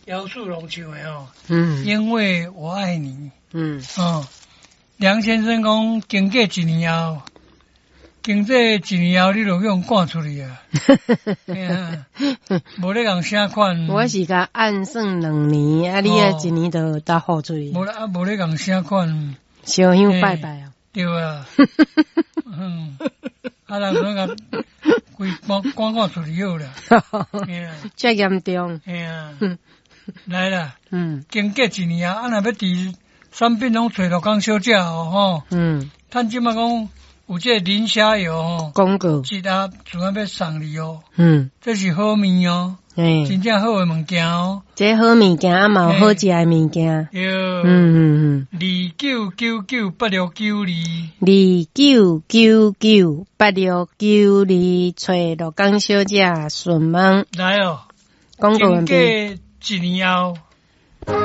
姚树龙唱的哦，因为我爱你，梁先生讲经过一年后，经这一年后你就用赶出去啊，无咧共啥款。 我是甲按算2年，啊，你1年就搭好出去。 无咧共啥款。 烧香拜拜啊。 对啊，人说甲规赶出去好啦， 这严重。 来啦，经过一年啊，若要伫产品拢找到讲小姐哦，趁即马讲有这磷虾油哦， 广告一盒主要要送你哦，这是好面哦，真正好的物件哦， 这好物件啊嘛有好食的物件， 29998692，29998692，找鹿港小姐询问来哦， 广告经过一年后。